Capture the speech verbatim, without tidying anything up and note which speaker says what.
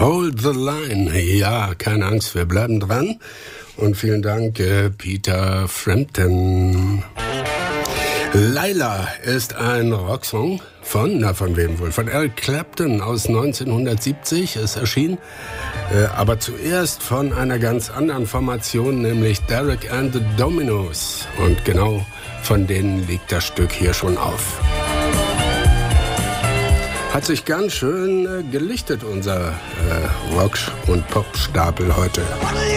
Speaker 1: Hold the line. Ja, keine Angst, wir bleiben dran. Und vielen Dank, äh, Peter Frampton. Laila ist ein Rocksong von, na von wem wohl? Von Eric Clapton aus neunzehnhundertsiebzig. Es erschien äh, aber zuerst von einer ganz anderen Formation, nämlich Derek and the Dominos. Und genau von denen liegt das Stück hier schon auf. Hat sich ganz schön äh, gelichtet, unser äh, Rock- und Pop-Stapel heute.